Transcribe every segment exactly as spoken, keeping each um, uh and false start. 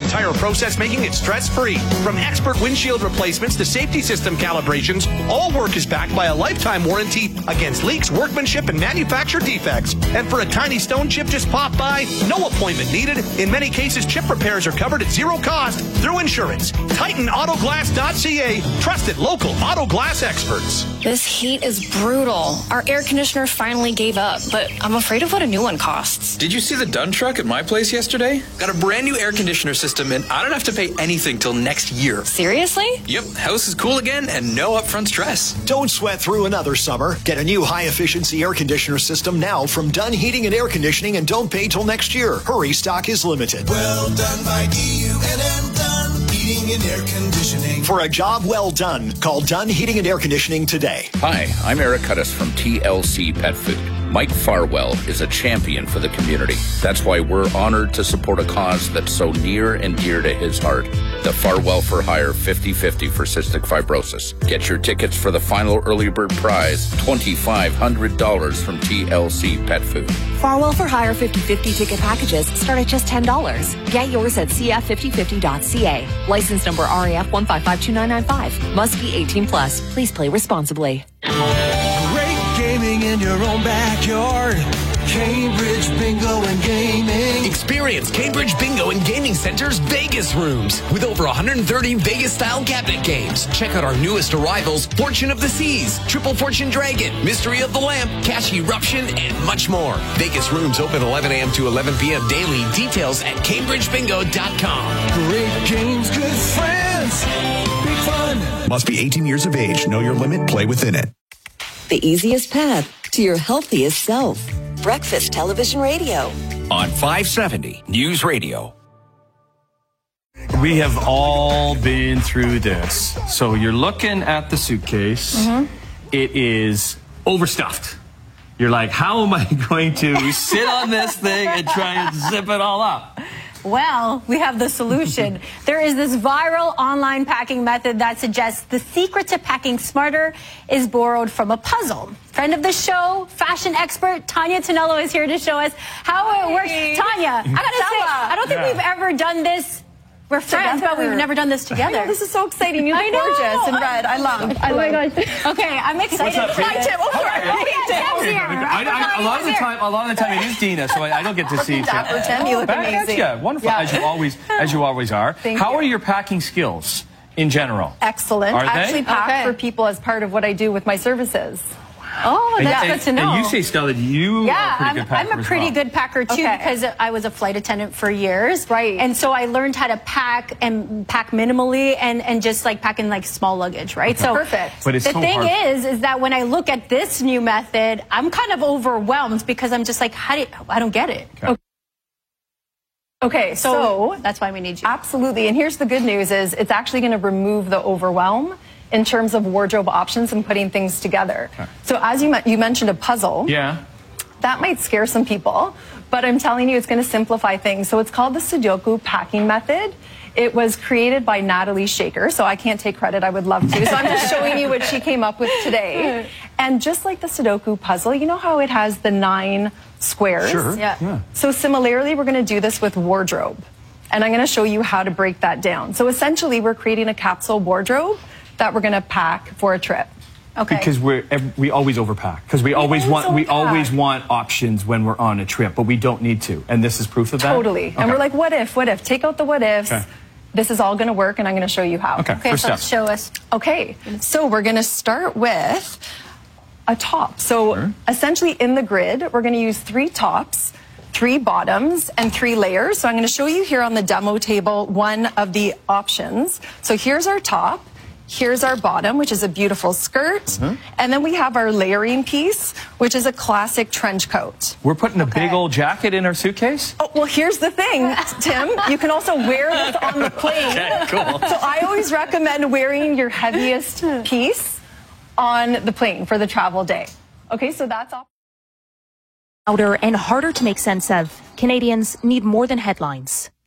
entire process making it stress-free. From expert windshield replacements to safety system calibrations, all work is backed by a lifetime warranty against leaks, workmanship, and manufacturer defects. And for a tiny stone chip just pop by, no appointment needed. In many cases, chip repairs are covered at zero cost through insurance. Titan Auto Glass dot C A, trusted local auto glass experts. This heat is brutal. Our air conditioner finally gave up, but I'm afraid of what a new one costs. Did you see the Dunn truck at my place yesterday? Got a brand new air conditioner system, and I don't have to pay anything till next year. Seriously? Yep, house is cool again and no upfront stress. Don't sweat through another summer. Get a new high-efficiency air conditioner system now from Dunn Heating and Air Conditioning, and don't pay till next year. Hurry, stock is limited. Well done by D U N M Dunn Heating and Air Conditioning. For a job well done, call Dunn Heating and Air Conditioning today. Hi, I'm Eric Cuttis from T L C Pet Food. Mike Farwell is a champion for the community. That's why we're honored to support a cause that's so near and dear to his heart. The Farwell for Hire fifty fifty for cystic fibrosis. Get your tickets for the final early bird prize, twenty-five hundred dollars from T L C Pet Food. Farwell for Hire fifty fifty ticket packages start at just ten dollars. Get yours at C F fifty fifty dot C A. License number R A F one five five two nine nine five. Must be eighteen plus. Please play responsibly. Great gaming in your own backyard. Cambridge Bingo and Gaming. Experience Cambridge Bingo and Gaming Center's Vegas rooms with over one hundred thirty Vegas-style cabinet games. Check out our newest arrivals, Fortune of the Seas, Triple Fortune Dragon, Mystery of the Lamp, Cash Eruption, and much more. Vegas rooms open eleven a.m. to eleven p.m. daily. Details at cambridge bingo dot com. Great games, good friends, big fun. Must be eighteen years of age. Know your limit. Play within it. The easiest path to your healthiest self. Breakfast Television Radio. On five seventy News Radio. We have all been through this. So you're looking at the suitcase. Mm-hmm. It is overstuffed. You're like, how am I going to sit on this thing and try and zip it all up? Well, we have the solution. There is this viral online packing method that suggests the secret to packing smarter is borrowed from a puzzle. Friend of the show, fashion expert Tanya Tonello is here to show us how Hi. it works. Tanya, I gotta say, I don't think yeah. we've ever done this. We're friends, together. But we've never done this together. I know, this is so exciting. You look gorgeous in red. I love. I oh love. my gosh. Okay, I'm excited. What's up, Hi, Tim. Oh, sorry. Okay. Okay. I, I, a lot of the time, a lot of the time, it is Dina, so I, I don't get to see. Dapper, Tim. You look amazing. Yeah, wonderful, yeah. as you always, as you always are. Thank How you. are your packing skills in general? Excellent. Are I actually they? pack okay. for people as part of what I do with my services. Oh, that's and, good to know. And you say, Stella, you yeah, are a pretty I'm, good packer I'm a pretty as well. good packer, too, okay. because I was a flight attendant for years. Right. And so I learned how to pack and pack minimally and, and just, like, pack in, like, small luggage, right? Okay. So Perfect. But it's the so thing hard. is, is that when I look at this new method, I'm kind of overwhelmed because I'm just like, how do you, I don't get it. Okay. Okay, so, so that's why we need you. Absolutely. And here's the good news is it's actually going to remove the overwhelm in terms of wardrobe options and putting things together. Okay. So as you, you mentioned a puzzle. Yeah. That might scare some people, but I'm telling you it's going to simplify things. So it's called the Sudoku packing method. It was created by Natalie Shaker, so I can't take credit. I would love to. So I'm just showing you what she came up with today. And just like the Sudoku puzzle, you know how it has the nine squares? Sure. Yeah. yeah. So similarly, we're going to do this with wardrobe. And I'm going to show you how to break that down. So essentially, we're creating a capsule wardrobe that we're going to pack for a trip. Okay. Because we're we always overpack. Because we, we always want overpack. we always want options when we're on a trip, but we don't need to. And this is proof of that. Totally. Okay. And we're like, what if? What if? Take out the what ifs. Okay. This is all going to work, and I'm going to show you how. Okay. Okay. First So step. show us. Okay. So we're going to start with a top. So Sure. essentially, in the grid, we're going to use three tops, three bottoms, and three layers. So I'm going to show you here on the demo table one of the options. So here's our top. Here's our bottom, which is a beautiful skirt. Mm-hmm. And then we have our layering piece, which is a classic trench coat. We're putting a Okay. big old jacket in our suitcase? Oh, well, here's the thing, Tim. You can also wear this on the plane. Okay, cool. So I always recommend wearing your heaviest piece on the plane for the travel day. Okay, so that's all. Louder and harder to make sense of. Canadians need more than headlines.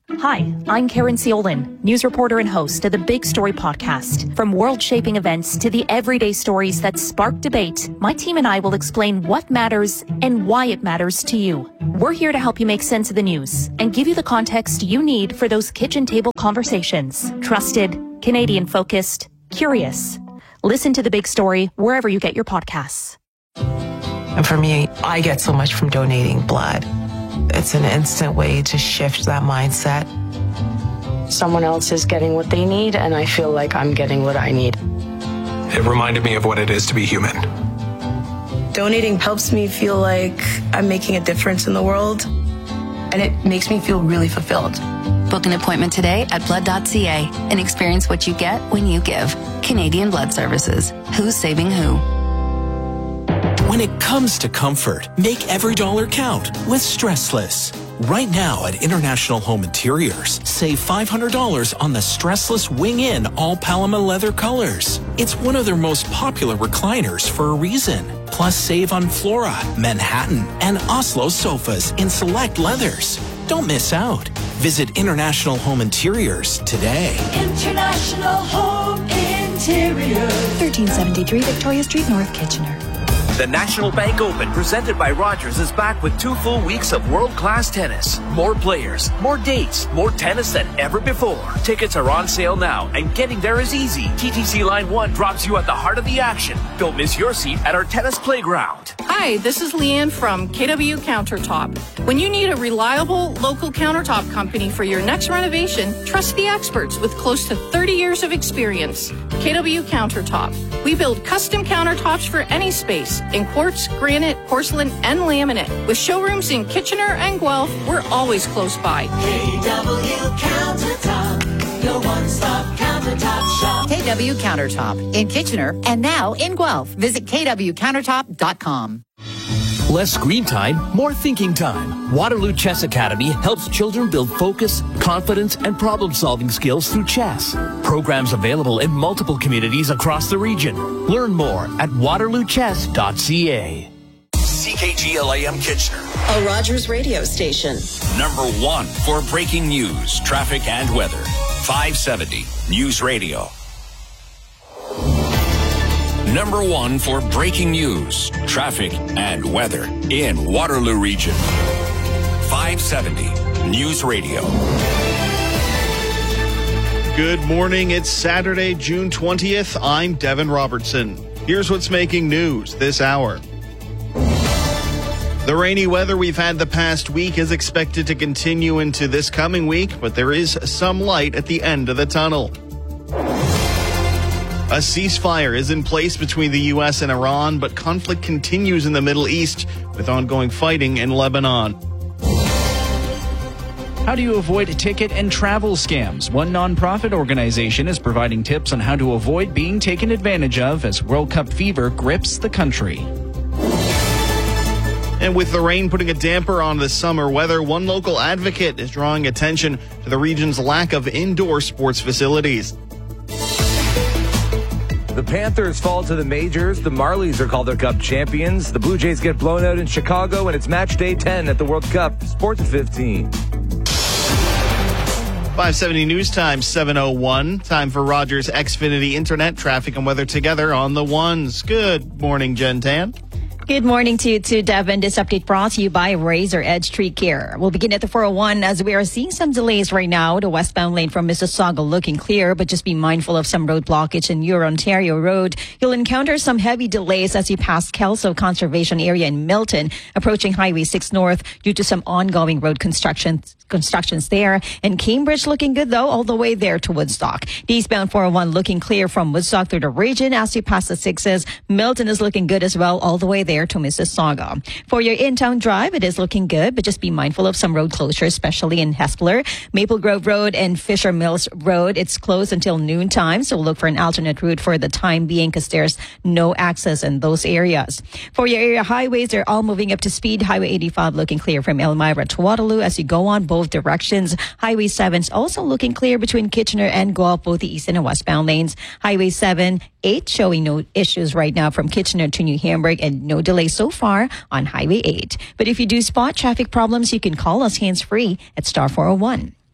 Hi, I'm Karen Seolin, news reporter and host of the Big Story podcast. From world-shaping events to the everyday stories that spark debate, my team and I will explain what matters and why it matters to you. We're here to help you make sense of the news and give you the context you need for those kitchen table conversations. Trusted, Canadian-focused, curious. Listen to The Big Story wherever you get your podcasts. And for me, I get so much from donating blood. It's an instant way to shift that mindset. Someone else is getting what they need, and I feel like I'm getting what I need. It reminded me of what it is to be human. Donating helps me feel like I'm making a difference in the world, and it makes me feel really fulfilled. Book an appointment today at blood dot c a and experience what you get when you give. Canadian Blood Services. Who's saving who? When it comes to comfort, make every dollar count with Stressless. Right now at International Home Interiors, save five hundred dollars on the Stressless Wing-In all Paloma leather colors. It's one of their most popular recliners for a reason. Plus save on Flora, Manhattan, and Oslo sofas in select leathers. Don't miss out. Visit International Home Interiors today. International Home Interiors. thirteen seventy-three Victoria Street, North Kitchener. The National Bank Open, presented by Rogers, is back with two full weeks of world-class tennis. More players, more dates, more tennis than ever before. Tickets are on sale now, and getting there is easy. T T C Line one drops you at the heart of the action. Don't miss your seat at our tennis playground. Hi, this is Leanne from K W Countertop. When you need a reliable local countertop company for your next renovation, trust the experts with close to thirty years of experience. K W Countertop. We build custom countertops for any space in quartz, granite, porcelain, and laminate. With showrooms in Kitchener and Guelph, we're always close by. K W Countertop, your one-stop countertop shop. K W Countertop in Kitchener and now in Guelph. Visit k w countertop dot com. Less screen time, more thinking time. Waterloo Chess Academy helps children build focus, confidence, and problem-solving skills through chess. Programs available in multiple communities across the region. Learn more at waterloo chess dot c a. C K G L A M Kitchener, a Rogers radio station. Number one for breaking news, traffic, and weather. five seventy News Radio. Number one for breaking news, traffic, and weather in Waterloo Region. five seventy News Radio. Good morning. It's Saturday, June twentieth. I'm Devin Robertson. Here's what's making news this hour. The rainy weather we've had the past week is expected to continue into this coming week, but there is some light at the end of the tunnel. A ceasefire is in place between the U S and Iran, but conflict continues in the Middle East with ongoing fighting in Lebanon. How do you avoid ticket and travel scams? One nonprofit organization is providing tips on how to avoid being taken advantage of as World Cup fever grips the country. And with the rain putting a damper on the summer weather, one local advocate is drawing attention to the region's lack of indoor sports facilities. The Panthers fall to the majors. The Marlies are called their Cup champions. The Blue Jays get blown out in Chicago, and it's match day ten at the World Cup. Sports fifteen. five seventy News Time, seven oh one. Time for Rogers Xfinity Internet, traffic and weather together on the ones. Good morning, Jen Tan. Good morning to you too, Devin. This update brought to you by Razor Edge Tree Care. We'll begin at the four oh one as we are seeing some delays right now. The westbound lane from Mississauga looking clear, but just be mindful of some road blockage in your Ontario Road. You'll encounter some heavy delays as you pass Kelso Conservation Area in Milton, approaching Highway six North due to some ongoing road construction constructions there. And Cambridge looking good though, all the way there to Woodstock. The eastbound four oh one looking clear from Woodstock through the region as you pass the sixes. Milton is looking good as well, all the way there to Mississauga. For your in-town drive, it is looking good, but just be mindful of some road closures, especially in Hespeler, Maple Grove Road, and Fisher Mills Road. It's closed until noon time, so look for an alternate route for the time being because there's no access in those areas. For your area highways, they're all moving up to speed. Highway eighty-five looking clear from Elmira to Waterloo as you go on both directions. Highway seven's also looking clear between Kitchener and Guelph, both the eastern and westbound lanes. Highway seven, eight showing no issues right now from Kitchener to New Hamburg and no delay so far on Highway eight. But if you do spot traffic problems, you can call us hands-free at star four oh one.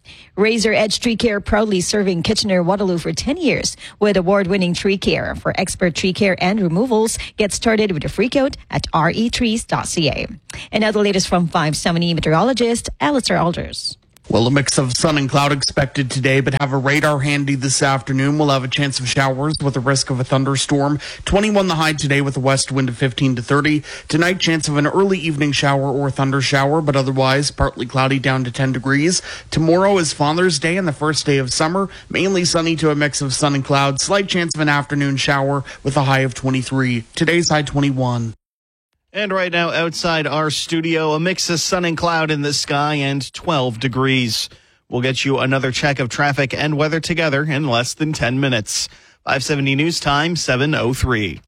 Razor Edge Tree Care proudly serving Kitchener-Waterloo for ten years with award-winning tree care. For expert tree care and removals, get started with a free quote at r e trees dot c a. And now the latest from five seventy meteorologist Alistair Alders. Well, a mix of sun and cloud expected today, but have a radar handy this afternoon. We'll have a chance of showers with a risk of a thunderstorm. twenty-one the high today with a west wind of fifteen to thirty. Tonight, chance of an early evening shower or thunder shower, but otherwise partly cloudy down to ten degrees. Tomorrow is Father's Day and the first day of summer. Mainly sunny to a mix of sun and cloud. Slight chance of an afternoon shower with a high of twenty-three. Today's high twenty-one. And right now outside our studio, a mix of sun and cloud in the sky and twelve degrees. We'll get you another check of traffic and weather together in less than ten minutes. five seventy News Time, seven oh three.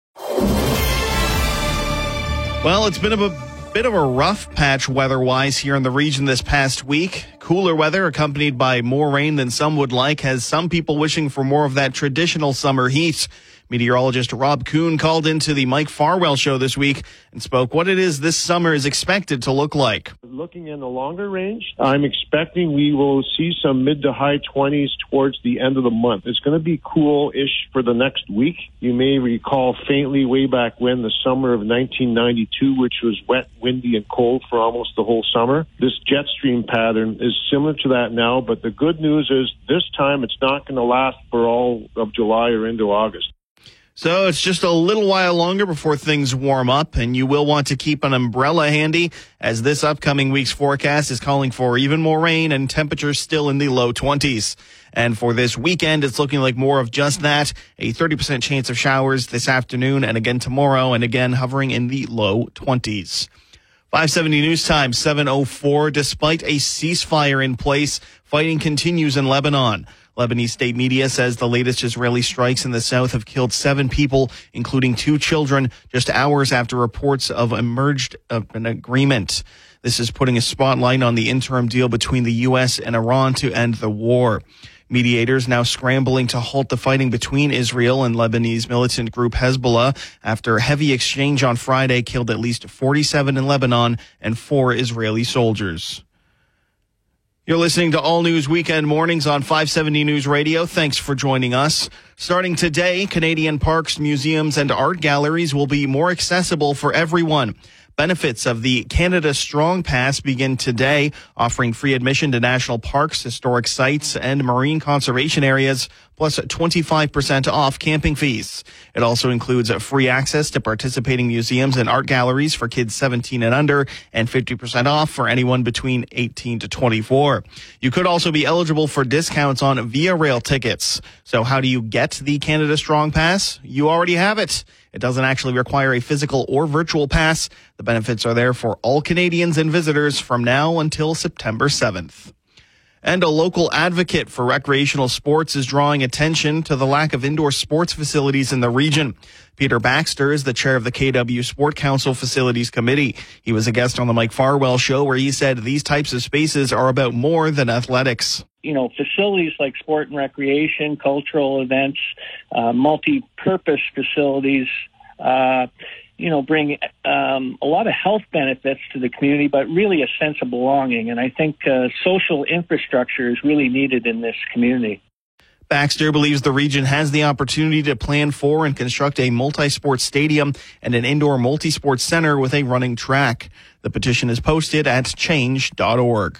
Well, it's been a bit of a rough patch weather-wise here in the region this past week. Cooler weather accompanied by more rain than some would like has some people wishing for more of that traditional summer heat. Meteorologist Rob Kuhn called into the Mike Farwell show this week and spoke what it is this summer is expected to look like. Looking in the longer range, I'm expecting we will see some mid to high twenties towards the end of the month. It's going to be cool-ish for the next week. You may recall faintly way back when the summer of nineteen ninety-two, which was wet, windy, and cold for almost the whole summer. This jet stream pattern is similar to that now, but the good news is this time it's not going to last for all of July or into August. So it's just a little while longer before things warm up, and you will want to keep an umbrella handy as this upcoming week's forecast is calling for even more rain and temperatures still in the low twenties. And for this weekend, it's looking like more of just that, a thirty percent chance of showers this afternoon and again tomorrow, and again hovering in the low twenties. five seventy News Time, seven oh four. Despite a ceasefire in place, fighting continues in Lebanon. Lebanese state media says the latest Israeli strikes in the south have killed seven people, including two children, just hours after reports of emerged of an agreement. This is putting a spotlight on the interim deal between the U S and Iran to end the war. Mediators now scrambling to halt the fighting between Israel and Lebanese militant group Hezbollah after heavy exchange on Friday killed at least forty-seven in Lebanon and four Israeli soldiers. You're listening to All News Weekend Mornings on five seventy News Radio. Thanks for joining us. Starting today, Canadian parks, museums, and art galleries will be more accessible for everyone. Benefits of the Canada Strong Pass begin today, offering free admission to national parks, historic sites, and marine conservation areas, plus twenty-five percent off camping fees. It also includes free access to participating museums and art galleries for kids seventeen and under, and fifty percent off for anyone between eighteen to twenty-four. You could also be eligible for discounts on Via Rail tickets. So how do you get the Canada Strong Pass? You already have it. It doesn't actually require a physical or virtual pass. The benefits are there for all Canadians and visitors from now until September seventh. And a local advocate for recreational sports is drawing attention to the lack of indoor sports facilities in the region. Peter Baxter is the chair of the K W Sport Council Facilities Committee. He was a guest on the Mike Farwell show where he said these types of spaces are about more than athletics. You know, facilities like sport and recreation, cultural events, uh, multi-purpose facilities, uh, you know, bring um, a lot of health benefits to the community, but really a sense of belonging. And I think uh, social infrastructure is really needed in this community. Baxter believes the region has the opportunity to plan for and construct a multi-sport stadium and an indoor multi-sport center with a running track. The petition is posted at change dot org.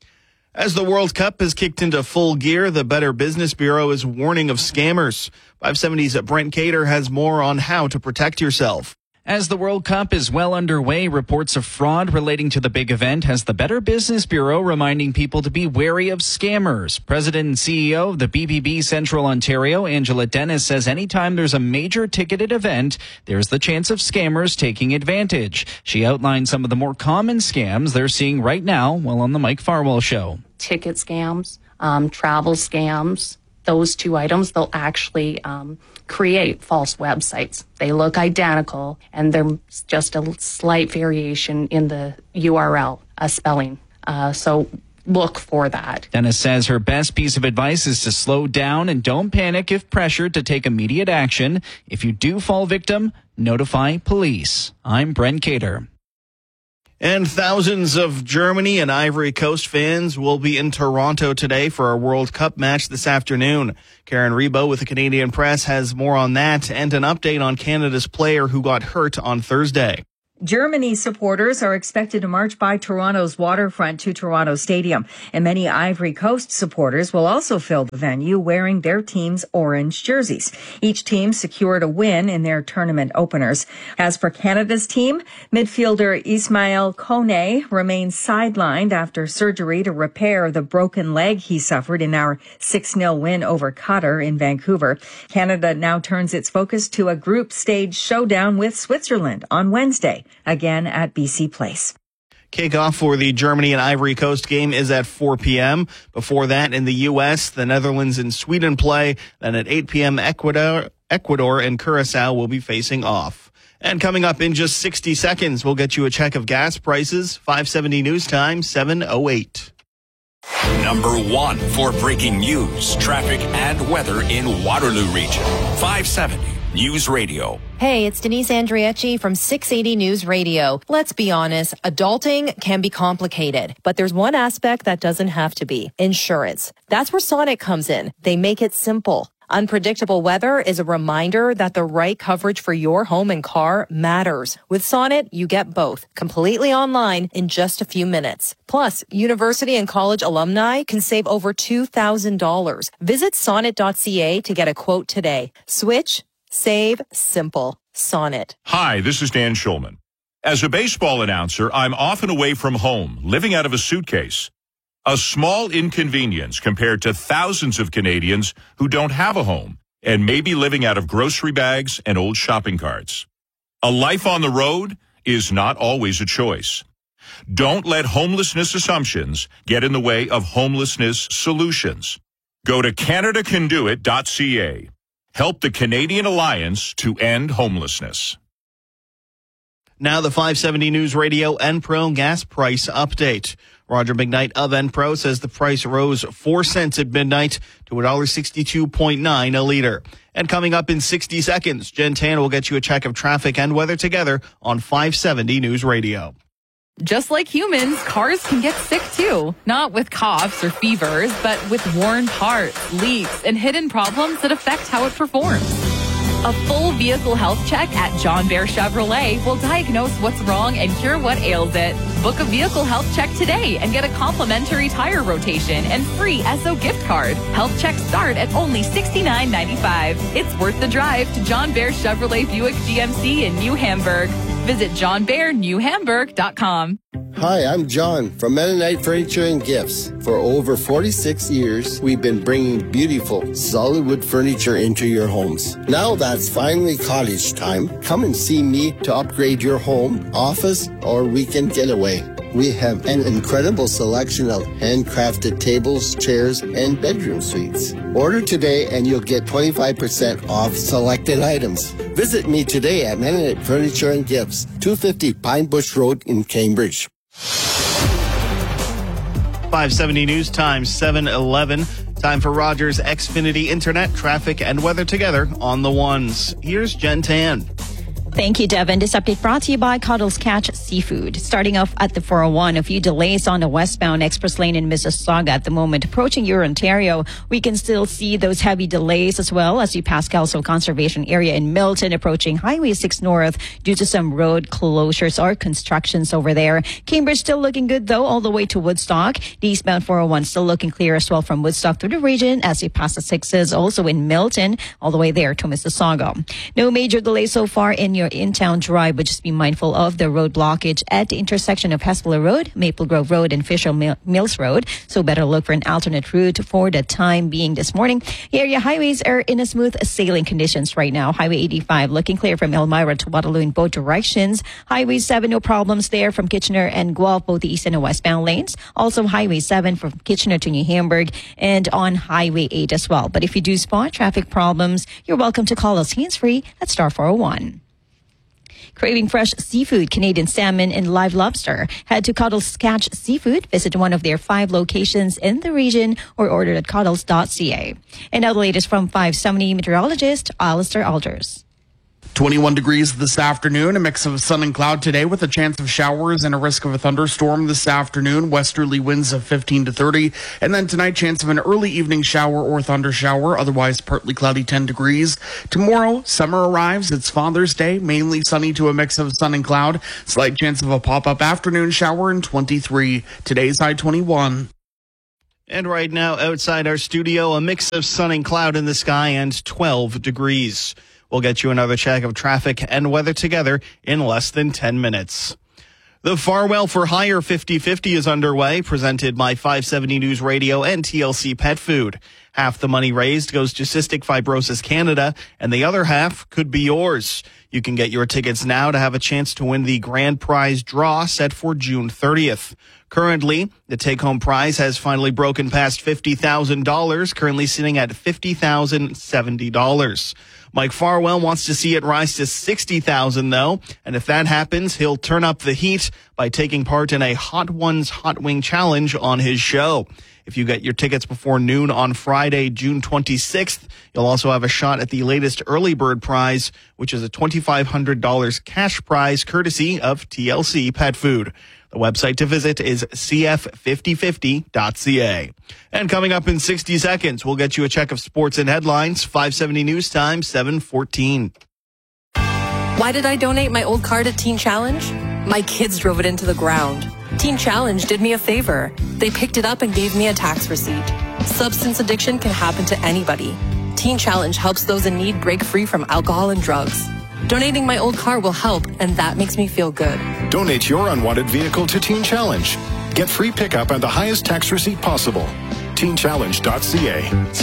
As the World Cup has kicked into full gear, the Better Business Bureau is warning of scammers. five seventy's Brent Cater has more on how to protect yourself. As the World Cup is well underway, reports of fraud relating to the big event has the Better Business Bureau reminding people to be wary of scammers. President and C E O of the B B B Central Ontario, Angela Dennis, says anytime there's a major ticketed event, there's the chance of scammers taking advantage. She outlined some of the more common scams they're seeing right now while on the Mike Farwell show. Ticket scams, um, travel scams. Those two items, they'll actually um, create false websites. They look identical, and there's just a slight variation in the U R L uh, spelling. Uh, so look for that. Dennis says her best piece of advice is to slow down and don't panic if pressured to take immediate action. If you do fall victim, notify police. I'm Brent Cater. And thousands of Germany and Ivory Coast fans will be in Toronto today for a World Cup match this afternoon. Karen Rebo with the Canadian Press has more on that and an update on Canada's player who got hurt on Thursday. Germany supporters are expected to march by Toronto's waterfront to Toronto Stadium, and many Ivory Coast supporters will also fill the venue wearing their team's orange jerseys. Each team secured a win in their tournament openers. As for Canada's team, midfielder Ismail Kone remains sidelined after surgery to repair the broken leg he suffered in our six nil win over Qatar in Vancouver. Canada now turns its focus to a group stage showdown with Switzerland on Wednesday, again at B C Place. Kickoff for the Germany and Ivory Coast game is at four p.m. Before that, in the U S, the Netherlands and Sweden play. Then at eight p.m., Ecuador, Ecuador and Curacao will be facing off. And coming up in just sixty seconds, we'll get you a check of gas prices. five seventy News Time, seven oh eight. Number one for breaking news, traffic, and weather in Waterloo Region. five seventy News Radio. Hey, it's Denise Andriecci from six eighty News Radio. Let's be honest, adulting can be complicated, but there's one aspect that doesn't have to be: insurance. That's where Sonnet comes in. They make it simple. Unpredictable weather is a reminder that the right coverage for your home and car matters. With Sonnet, you get both, completely online in just a few minutes. Plus, university and college alumni can save over two thousand dollars. Visit sonnet dot c a to get a quote today. Switch, save, simple. Sonnet. Hi, this is Dan Schulman. As a baseball announcer, I'm often away from home, living out of a suitcase. A small inconvenience compared to thousands of Canadians who don't have a home and may be living out of grocery bags and old shopping carts. A life on the road is not always a choice. Don't let homelessness assumptions get in the way of homelessness solutions. Go to canada can do it dot c a. Help the Canadian Alliance to end homelessness. Now the five seventy News Radio Enpro gas price update. Roger McKnight of Enpro says the price rose four cents at midnight to one dollar sixty-two point nine a liter. And coming up in sixty seconds, Jen Tan will get you a check of traffic and weather together on five seventy News Radio. Just like humans, cars can get sick too. Not with coughs or fevers, but with worn parts, leaks, and hidden problems that affect how it performs. A full vehicle health check at John Bear Chevrolet will diagnose what's wrong and cure what ails it. Book a vehicle health check today and get a complimentary tire rotation and free S O gift card. Health checks start at only sixty-nine ninety-five. It's worth the drive to John Bear Chevrolet Buick G M C in New Hamburg. Visit john bear new hamburg dot com. Hi, I'm John from Mennonite Furniture and Gifts. For over forty-six years, we've been bringing beautiful, solid wood furniture into your homes. Now that's finally cottage time. Come and see me to upgrade your home, office, or weekend getaway. We have an incredible selection of handcrafted tables, chairs, and bedroom suites. Order today and you'll get twenty-five percent off selected items. Visit me today at Mennonite Furniture and Gifts, two fifty Pine Bush Road in Cambridge. five seventy News Time, seven eleven. Time for Rogers Xfinity Internet, traffic, and weather together on the ones. Here's Jen Tan. Thank you, Devin. This update brought to you by Cuddles Catch Seafood. Starting off at the four oh one, a few delays on the westbound express lane in Mississauga at the moment. Approaching your Ontario, we can still see those heavy delays as well as you pass Kelso Conservation Area in Milton, approaching Highway six North due to some road closures or constructions over there. Cambridge still looking good though, all the way to Woodstock. The eastbound four oh one still looking clear as well from Woodstock through the region as you pass the sixes, also in Milton, all the way there to Mississauga. No major delays so far in your in-town drive, but just be mindful of the road blockage at the intersection of Hespeler Road, Maple Grove Road, and Fisher Mills Road. So better look for an alternate route for the time being this morning. The area highways are in a smooth sailing conditions right now. Highway eighty-five looking clear from Elmira to Waterloo in both directions. Highway seven, no problems there from Kitchener and Guelph, both the east and westbound lanes. Also Highway seven from Kitchener to New Hamburg and on Highway eight as well. But if you do spot traffic problems, you're welcome to call us hands-free at star four oh one. Craving fresh seafood, Canadian salmon, and live lobster? Head to Cuddles Catch Seafood. Visit one of their five locations in the region or order at cuddles dot c a. And now the latest from five seventy meteorologist Alistair Alders. twenty-one degrees this afternoon, a mix of sun and cloud today with a chance of showers and a risk of a thunderstorm this afternoon, westerly winds of fifteen to thirty, and then tonight chance of an early evening shower or thunder shower, otherwise partly cloudy ten degrees. Tomorrow, summer arrives, it's Father's Day, mainly sunny to a mix of sun and cloud, slight chance of a pop-up afternoon shower and twenty-three. Today's high twenty-one. And right now, outside our studio, a mix of sun and cloud in the sky and twelve degrees. We'll get you another check of traffic and weather together in less than ten minutes. The Farwell for Hire fifty fifty is underway, presented by five seventy News Radio and T L C Pet Food. Half the money raised goes to Cystic Fibrosis Canada, and the other half could be yours. You can get your tickets now to have a chance to win the grand prize draw set for June thirtieth. Currently, the take-home prize has finally broken past fifty thousand dollars, currently sitting at fifty thousand seventy dollars. Mike Farwell wants to see it rise to sixty thousand dollars, though, and if that happens, he'll turn up the heat by taking part in a Hot Ones Hot Wing Challenge on his show. If you get your tickets before noon on Friday, June twenty-sixth, you'll also have a shot at the latest early bird prize, which is a twenty-five hundred dollars cash prize courtesy of T L C Pet Food. The website to visit is c f fifty fifty dot c a. And coming up in sixty seconds, we'll get you a check of sports and headlines. five seventy News Time, seven fourteen. Why did I donate my old car to Teen Challenge? My kids drove it into the ground. Teen Challenge did me a favor. They picked it up and gave me a tax receipt. Substance addiction can happen to anybody. Teen Challenge helps those in need break free from alcohol and drugs. Donating my old car will help, and that makes me feel good. Donate your unwanted vehicle to Teen Challenge. Get free pickup and the highest tax receipt possible. teen challenge dot c a.